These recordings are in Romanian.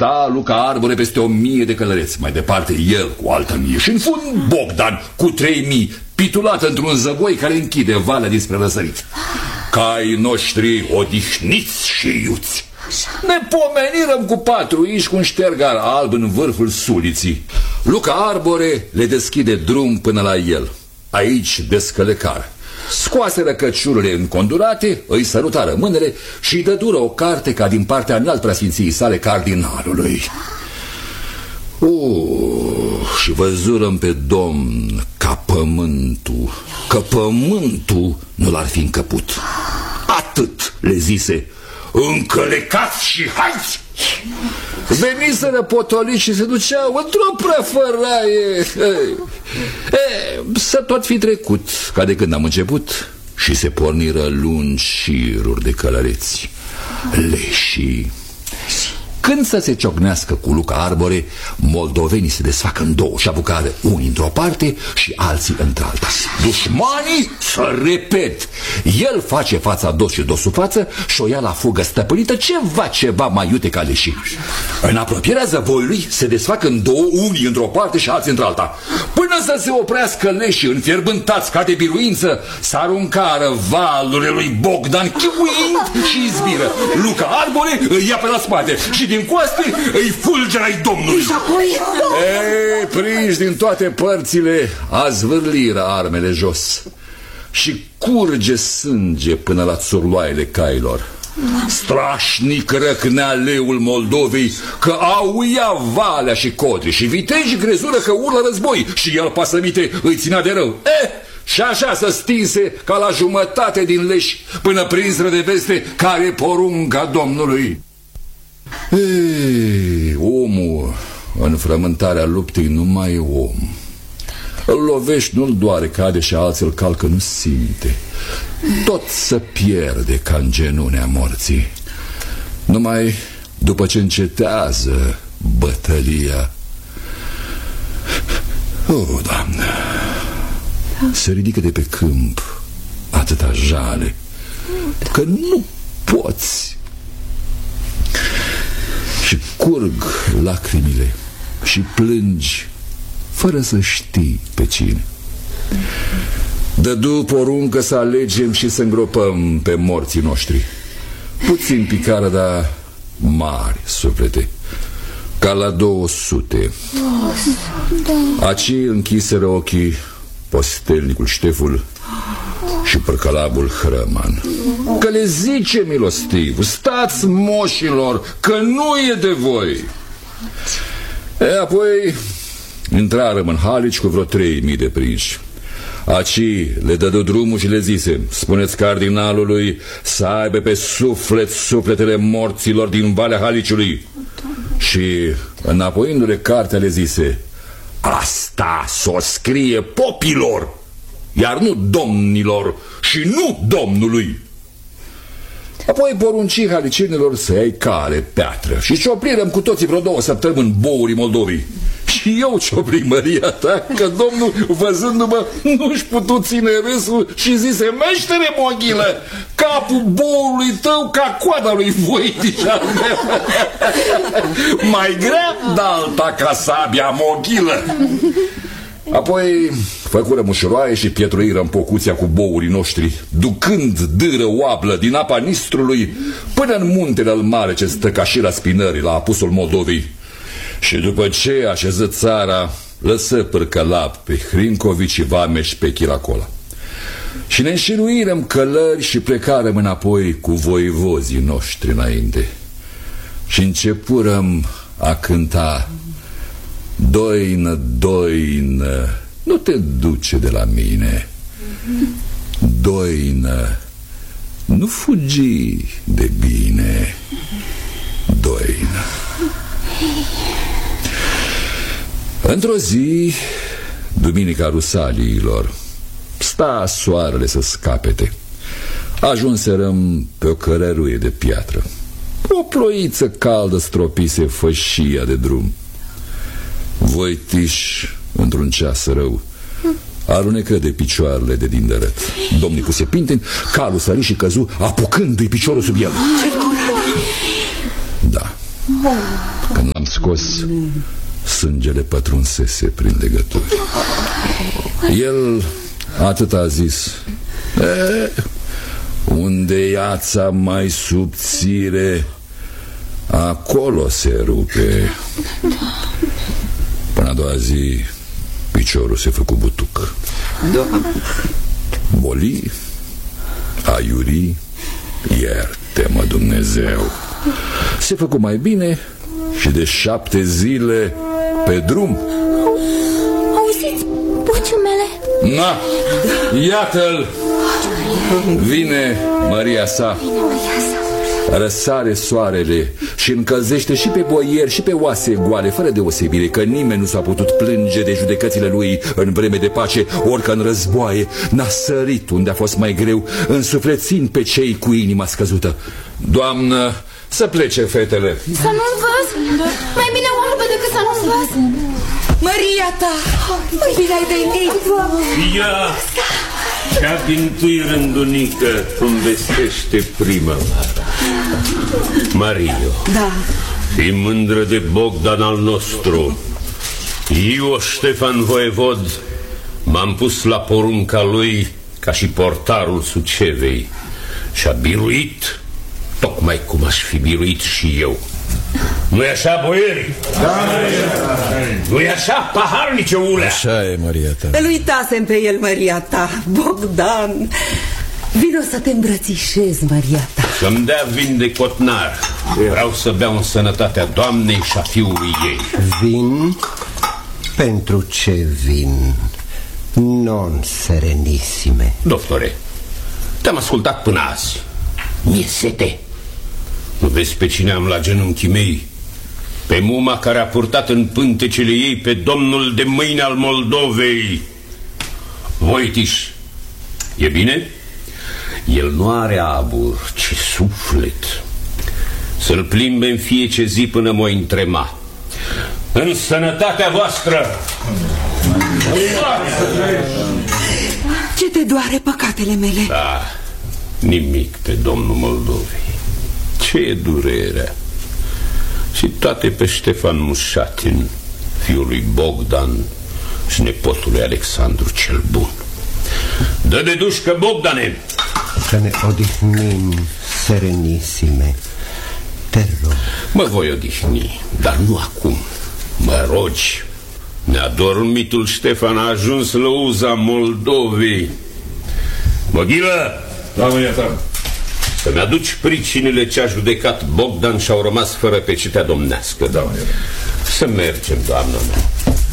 sta Luca Arbore peste 1000 de călăreți. Mai departe el cu altă 1000. Și în fund Bogdan cu 3000, pitulat într-un zăvoi care închide valea dinspre răsărit. Caii noștri odihniți și iuți. Ne pomenirăm cu 4 iși cu un ștergar alb în vârful suliții. Luca Arbore le deschide drum până la el. Aici descălecară. Scoaseră căciurile încondurate, îi sărutară mâinile și îi dădură o carte ca din partea înalt preasfinției sale cardinalului. Și văzurăm pe domn ca pământul, că pământul nu l-ar fi încăput. Atât le zise: încălecați și haiți! Veniseră potoliți și se duceau într-o prăfăraie. Să tot fi trecut ca de când am început și se porniră lungi șiruri de călăreți, leșii. Când să se ciocnească cu Luca Arbore, moldovenii se desfacă în două și apucară unii într-o parte și alții într-alta. Dușmanii să repet. El face fața dos și dos sub față și o ia la fugă stăpânită ceva mai iute ca leșii. În apropierea zăvoiului se desfacă în două, unii într-o parte și alții într-alta. Până să se oprească leșii înfierbântați ca de biruință, s-aruncară valurile lui Bogdan chiuind și izbiră. Luca Arbore îi ia pe la spate și din coaste îi fulgerai Domnului. Prinși din toate părțile, a zvârliră armele jos și curge sânge până la țurloaiele cailor. Strașnic răcnea leul Moldovei, că auia valea și codri și viteji crezură că urlă război și el, pasămite, îi ținea de rău. Și așa se stinse ca la jumătate din leși, până prinseră de veste care porunca Domnului. Omul în frământarea luptei nu mai e om. Îl lovești, nu-l doare, cade și alții îl calcă, nu simte. Tot se pierde ca în genunea morții. Numai după ce încetează bătălia, Doamne, se ridică de pe câmp atâta jale că nu poți. Și curg lacrimile și plângi fără să știi pe cine. Dădu poruncă să alegem și să îngropăm pe morții noștri. Puțin picară, dar mari suflete, ca la 200. Aci închiseră ochii postelnicul Șteful și părcălabul Hrăman. Că le zice milostiv: stați, moșilor, că nu e de voi. Apoi intrarăm în Halici cu vreo 3000 de prinși. Aci le dădu drumul și le zise: spuneți cardinalului să aibă pe sufletele morților din Valea Haliciului. Și înapoiindu-le cartea le zise: asta s-o scrie popilor, iar nu domnilor și nu Domnului. Apoi porunci halicinilor să iei cale, piatră și cioprirăm cu toții vreo 2 săptămâni bourii Moldovii. Și eu ciopri, Maria ta, că Domnul, văzându-mă, nu-și putu ține râsul și zise: meștere Moghilă, capul boului tău ca coada lui Voitiș al meu. Mai grea d'alta ca sabia Moghilă. Apoi făcură mușuroaie și pietruiră în pocuția cu bourii noștri, ducând dâră oablă din apa Nistrului până în muntele al mare ce stă ca și la Spinării, la apusul Moldovei. Și după ce așeză țara, lăsă pârcălap pe Hrincovici și vameși pe Chiracola. Și ne înșiruirăm călări și plecarăm înapoi cu voivozii noștri înainte. Și începurăm a cânta: doină, doină, nu te duce de la mine. Doină, nu fugi de bine. Doină. Într-o zi, duminica Rusaliilor, sta soarele să scapete. Ajunserăm pe o cărăruie de piatră. O ploiță caldă stropise fășia de drum. Voitiș, într-un ceas rău, alunecă de picioarele de din dărăt. Domnicu se pinte, calul sări și căzu, apucându-i piciorul sub el. Da. Când l-am scos, sângele pătrunsese prin legături. El atât a zis: unde iața mai subțire, acolo se rupe. Până a doua zi, piciorul se făcu butuc. Boli, aiuri, ierte-mă Dumnezeu. Se făcu mai bine și de 7 zile pe drum. Auziți, buciumele? Na, iată-l! Vine Maria sa. Răsare soarele și încălzește și pe boieri și pe oase goale, fără deosebire, că nimeni nu s-a putut plânge de judecățile lui în vreme de pace, orică în războaie n-a sărit unde a fost mai greu, însuflețind pe cei cu inima scăzută. Doamnă, să plece fetele. Să nu-l văz? Mai bine oarbă decât să nu-l văz. Maria ta, bine ai venit. Ia, cea dintâi rândunică îmi vestește primăvara. Mario, da. Fii mândră de Bogdan al nostru. Eu, Ștefan voievod, m-am pus la porunca lui ca și portarul Sucevei și a biruit tocmai cum aș fi biruit și eu. Nu-i așa, boierii? Da. Nu-i așa, paharnice ulea? Așa e, Maria ta. Îl uitasem pe el, Maria ta. Bogdan, vino să te îmbrățișez, Maria ta. Să-mi dea vin de cotnar. Vreau să beau în sănătatea doamnei și a fiului ei. Vin? Pentru ce vin? Non serenissime. Doctore, te-am ascultat până azi. Mi-e sete. Nu vezi pe cine am la genunchii mei? Pe muma care a purtat în pântecele ei pe domnul de mâine al Moldovei. Voitiș, e bine? El nu are abur, ci suflet. Să-l plimbe în fiecare zi până mă întrema. În sănătatea voastră! Ce te doare păcatele mele? Da, nimic pe domnul Moldovei. Ce e durerea? Și toate pe Ștefan Mușatin, fiul lui Bogdan și nepotul lui Alexandru cel Bun. Dă de dușcă, Bogdane! Să ne odihnim, serenissime. Te rog. Mă voi odihni, dar nu acum. Mă rogi. Neadormitul Ștefan a ajuns la uza Moldovei. Moghilă! Da, Maria ta. Să-mi aduci pricinile ce a judecat Bogdan și au rămas fără pe cetea domnească. Da, Maria ta. Să mergem, doamnă mea.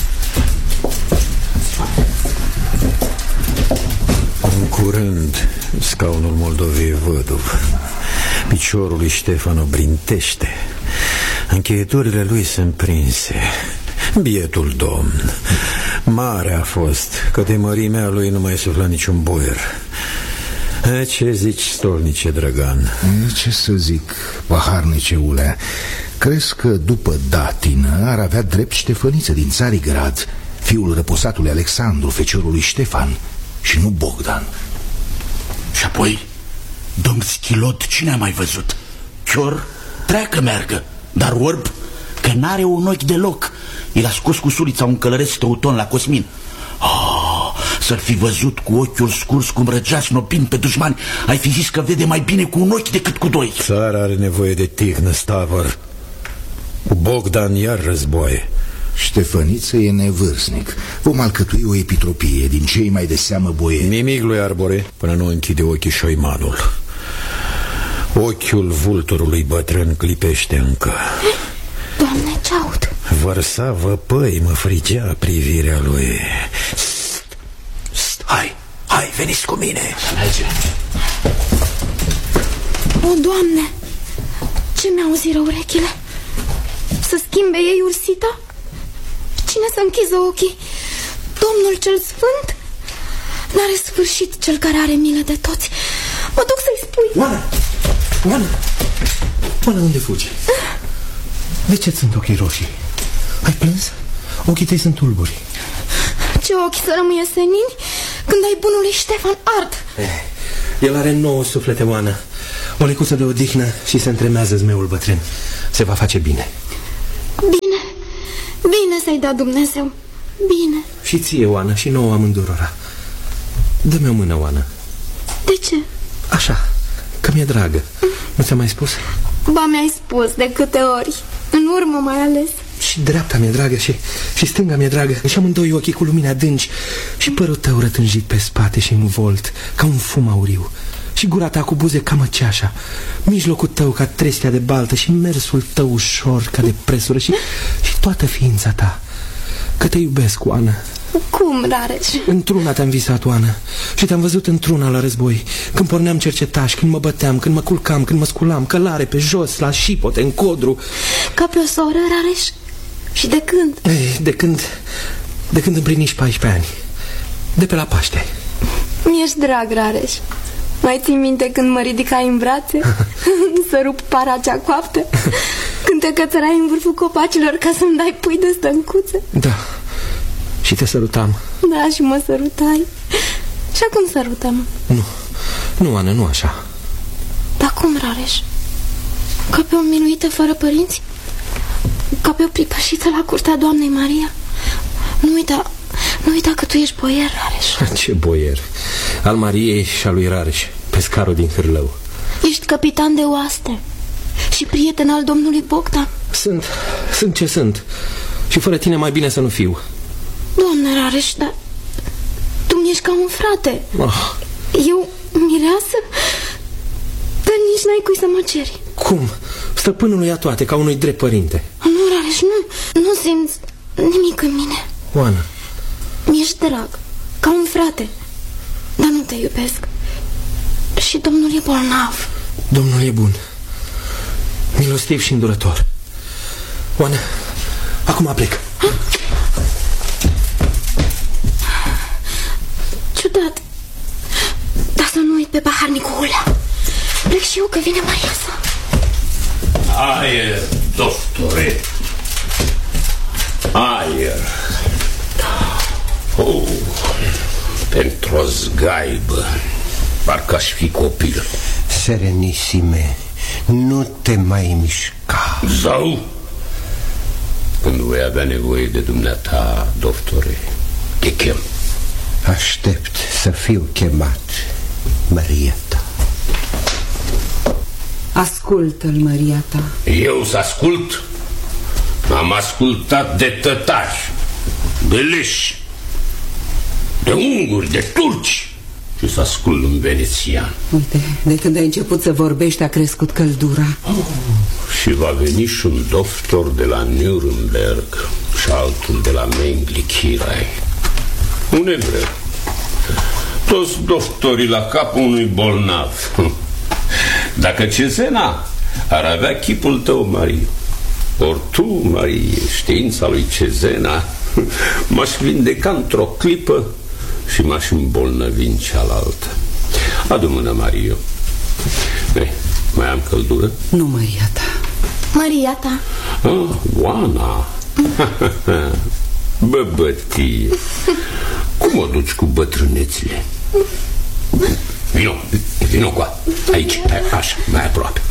În curând, scaunul Moldovei văduv. Piciorul lui Ștefan o brintește. Încheieturile lui sunt prinse. Bietul domn. Mare a fost, că de mărimea lui nu mai sufla niciun boier. Ce zici, stolnice Drăgan? Ce să zic, paharnice Ulea? Crezi că după datină ar avea drept Ștefăniță din Țarigrad, fiul răposatului Alexandru, feciorul lui Ștefan, și nu Bogdan? Și apoi, domn Schilod, cine a mai văzut? Chior, treacă meargă, dar orb, că n-are un ochi deloc. El a scos cu surița un călăreț teuton la Cosmin. Să-l fi văzut cu ochiul scurs cum răgea snopind pe dușmani, ai fi zis că vede mai bine cu un ochi decât cu doi. Țara are nevoie de tihnă, Stavăr. Cu Bogdan iar războaie. Ștefăniță e nevârstnic. Vom alcătui o epitropie din cei mai de seamă boieri. Nimic lui Arbore până nu închide ochii șoimanul. Ochiul vulturului bătrân clipește încă. Doamne, ce aud? Vărsa văpăi, mă frigea privirea lui. Hai, veniți cu mine. O, Doamne, ce mi-au ziră urechile? Să schimbe ei ursita? Cine să închiză ochii? Domnul cel Sfânt? N-are sfârșit cel care are milă de toți. Mă duc să-i spui. Oana, unde fugi? De ce sunt ochii roșii? Ai plâns? Ochii tăi sunt tulburi. Ce ochi să rămâie senini când ai bunului Ștefan ard? El are 9 suflete, Oana. O lecuță de odihnă și se întremează zmeul bătrân. Se va face bine. Bine. Bine să-i dea Dumnezeu. Bine. Și ție, Oana, și nouă amândurora. Dă-mi o mână, Oana. De ce? Așa, că mi-e dragă. Nu ți-am mai spus? Ba, mi-ai spus de câte ori. În urmă mai ales. Și dreapta mi-e dragă și stânga mi-e dragă. Și amândoi ochii cu lumini adânci. Și părul tău rătânjit pe spate și învolt, ca un fum auriu. Și gura ta cu buze ca măceașa, mijlocul tău ca trestea de baltă și mersul tău ușor ca de presură și toată ființa ta. Că te iubesc, Oana. Cum, Rareș? Într-una te-am visat, Oana. Și te-am văzut într-una la război. Când porneam cercetași, când mă băteam, când mă culcam, când mă sculam, călare pe jos, la șipote, în codru. Ca pe o soră, Rareș? Și de când? De când împliniști 14 ani. De pe la Paște. Mi-ești drag, Rareș. Mai ții minte când mă ridicai în brațe? Să rup para cea coaptă? Când te cățărai în vârful copacilor ca să-mi dai pui de stâncuțe? Da. Și te sărutam. Da, și mă sărutai. Și acum sărutăm. Nu, Ana, nu așa. Dar cum, Rareș? Ca pe o minuită fără părinți? Ca pe o pripășiță la curtea doamnei Maria? Nu uita că tu ești boier, Rareș. Ce boier? Al Mariei și al lui Rareș, pescarul din Hârlău. Ești capitan de oaste și prieten al domnului Bogdan. Sunt ce sunt. Și fără tine mai bine să nu fiu. Doamne, Rareș, dar tu mi-ești ca un frate. Eu, mireasă? Dar nici n-ai cui să mă ceri. Cum? Stăpânul ia toate, ca unui drept părinte. Nu, Rareș, nu simți nimic în mine. Oana, mi-ești drag, ca un frate, dar nu te iubesc. Și domnul e bolnav. Domnul e bun, milostiv și îndurător. Oana, acum plec. Ciudat, dar să nu uit pe paharnicul Ulea. Plec și eu, că vine Maria sa. Aer, doctore. Aer. Pentru o zgaibă. Parcă aș fi copil. Serenisime, nu te mai mișca. Zău! Când voi avea nevoie de dumneata, doctore, te chem. Aștept să fiu chemat, Maria ta. Ascultă-l, Maria ta. Eu să ascult? Am ascultat de tătari, de leși, de unguri, de turci, și să ascult în venețian. Uite, de când ai început să vorbești a crescut căldura. Și va veni și un doctor de la Nuremberg și altul de la Mengli-Chirai. Un evreu. Toți doctorii la capul unui bolnav. Dacă Cezena ar avea chipul tău, Marie, ori tu, Marie, știința lui Cezena, m-aș vindeca într-o clipă și m-aș îmbolnăvi în cealaltă. Adu mână, Mario. Mai am căldură? Nu, Maria ta. Maria ta. Oana. Bă, bătie, cum o duci cu bătrânețile? Vino cu aici, așa, mai aproape.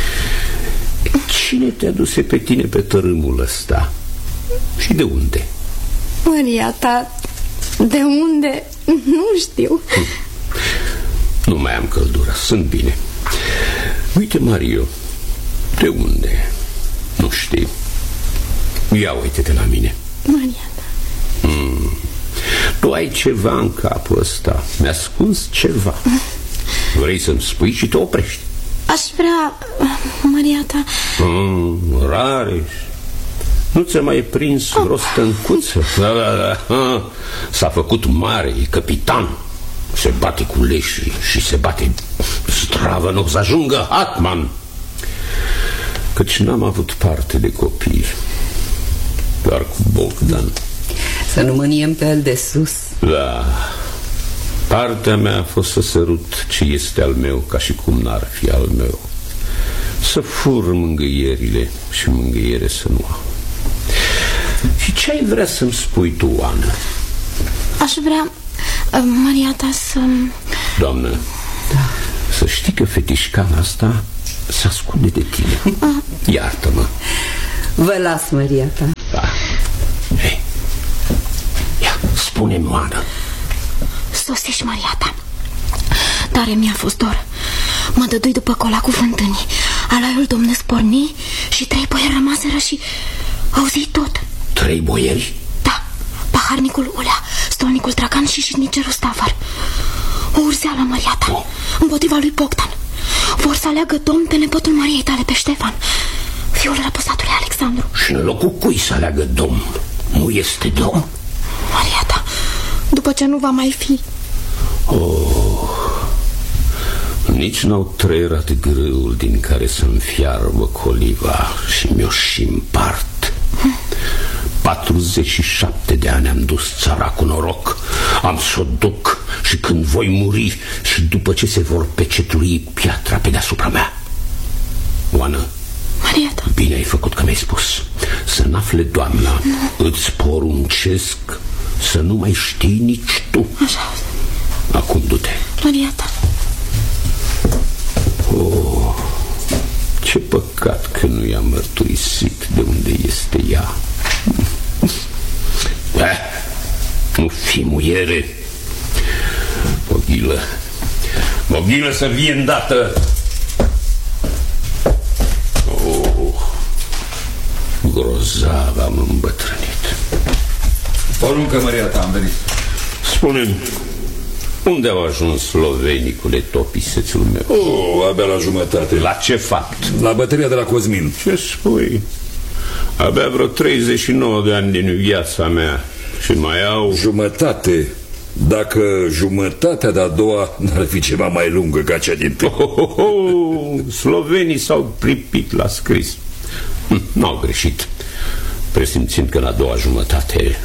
Cine te-a dus pe tine pe tărâmul ăsta? Și de unde? Maria ta, de unde? Nu știu. Nu mai am căldură, sunt bine. Uite, Mario, de unde? Nu știu. Ia uite-te la mine. Maria ta. Tu ai ceva în capul ăsta. Mi-a ascuns ceva. Vrei să-mi spui și te oprești. Aș vrea, Maria ta. Rareș, nu ți-a mai prins vreo stâncuță? Da. S-a făcut mare, e capitan. Se bate cu leșii și se bate zdravă, nu să ajungă Hatman. Căci n-am avut parte de copii, doar cu Bogdan. Să nu mâniem pe el de sus. Da. Partea mea a fost să sărut ce este al meu, ca și cum n-ar fi al meu. Să fur mângâierile și mângâiere să nu am. Și ce ai vrea să-mi spui tu, Oana? Aș vrea, Maria ta, să... Doamnă, da. Să știi că fetișcana asta se ascunde de tine. Iartă-mă. Vă las, Maria ta. Da. spune-mi, Oana. Sosești, Maria ta. Tare mi-a fost dor. Mă dădui după colacul fântânii. Alaiul domnesc porni și 3 boieri rămaseră și auzi tot. 3 boieri? Da, paharnicul Ulea, stolnicul Tracan și șitnicerul Stafar. O urzeală, Maria ta, împotriva lui Bogdan. Vor să aleagă domn pe nepotul Mariei tale, pe Ștefan, fiul răposatului Alexandru. Și în locul cui să aleagă domn? Nu este domn? Maria ta, după ce nu va mai fi. Nici n-au trăierat grâul din care să-mi fiarbă coliva și mi-o și împart. 47 de ani am dus țara cu noroc. Am să o duc și când voi muri și după ce se vor pecetlui piatra pe deasupra mea. Oană, Maria ta, bine ai făcut că mi-ai spus. Să n-afle doamna. Îți poruncesc să nu mai știi nici tu. Așa. Acum du-te. Maria ta. Ce păcat că nu i-am mărturisit de unde este ea. Nu fi muiere. Moghilă să vie îndată. Grozav am îmbătrânit. Poruncă, Maria ta, am venit. Spune-mi, unde au ajuns slovenicule topisețul meu? Abia la jumătate. La ce fapt? La bătălia de la Cosmin. Ce spui? Abia vreo 39 de ani din viața mea și mai au... Jumătate. Dacă jumătatea de-a doua n-ar fi ceva mai lungă ca cea din tâi. Slovenii s-au pripit la scris. N-au greșit, presimțind că la a doua jumătate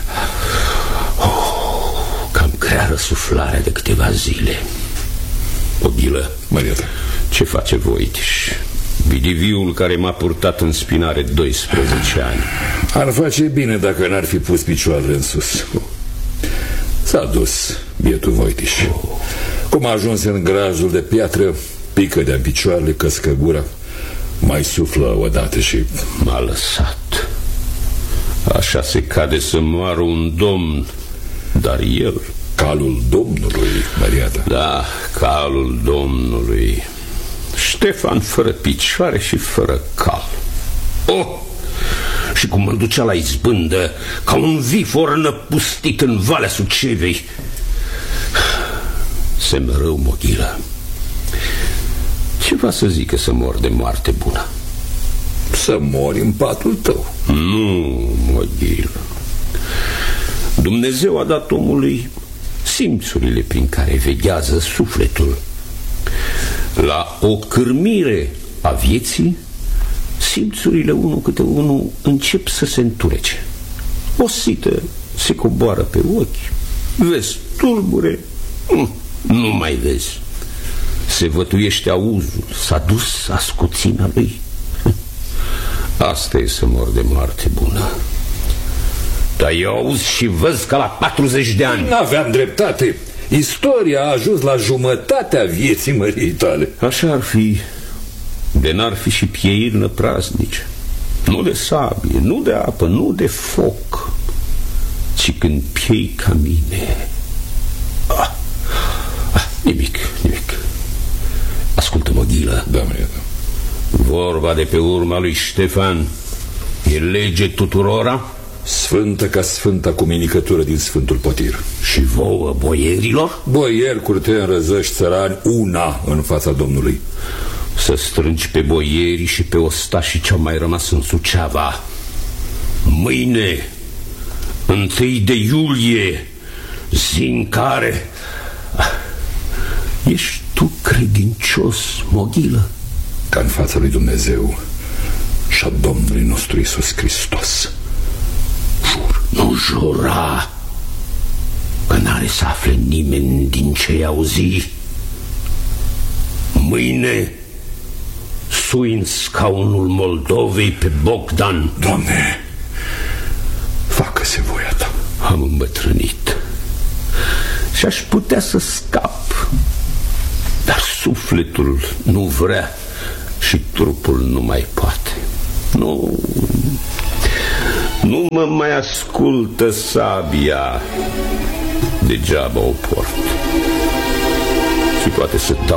cam crea răsuflarea de câteva zile. Moghilă, Maria ta, ce face Voitiș? Bidiviul care m-a purtat în spinare 12 ani. Ar face bine dacă n-ar fi pus picioarele în sus. S-a dus bietul Voitiș. Cum a ajuns în grajul de piatră, pică de-a picioarele, căscă gura, mai suflă odată și... M-a lăsat. Așa se cade să moară un domn. Dar el... Calul Domnului, Maria ta. Da, calul Domnului. Ștefan fără picioare și fără cal. Și cum mă ducea la izbândă, ca un vifor năpustit în Valea Sucevei. Se-mi rău, Moghilă. Ce va să zică să mor de moarte bună? Să mori în patul tău. Nu, Moghilă. Dumnezeu a dat omului simțurile prin care veghează sufletul. La o cârmire a vieții, simțurile unul câte unul încep să se întunece. O sită se coboară pe ochi, vezi tulbure, nu mai vezi. Se vătuiește auzul, s-a dus ascuțina lui. Asta e să mor de moarte bună. Dar eu auz și văz ca la 40 de ani. N-aveam dreptate. Istoria a ajuns la jumătatea vieții măriei tale. Așa ar fi, de n-ar fi și pieiri năpraznice. Nu de sabie, nu de apă, nu de foc, ci când piei ca mine. Nimic. Ascultă, Moghilă. Da, Maria ta. Vorba de pe urma lui Ștefan e lege tuturora? Sfântă ca sfânta cumenicătură din Sfântul Potir. Și vouă, boierilor? Boieri, curteni, răzăși, țărani, una în fața Domnului. Să strângi pe boierii și pe ostașii ce-au mai rămas în Suceava. Mâine, 1 de iulie, zi în care... Ești tu credincios, Moghilă? Ca în fața lui Dumnezeu și a Domnului nostru Iisus Hristos. Jur. Nu jura, că n-are să afle nimeni din ce-i auzi. Mâine sui în scaunul Moldovei pe Bogdan. Doamne, facă-se voia ta. Am îmbătrânit și aș putea să scap, dar sufletul nu vrea și trupul nu mai poate. Nu mă mai ascultă sabia. degeaba o port. Și poate să dau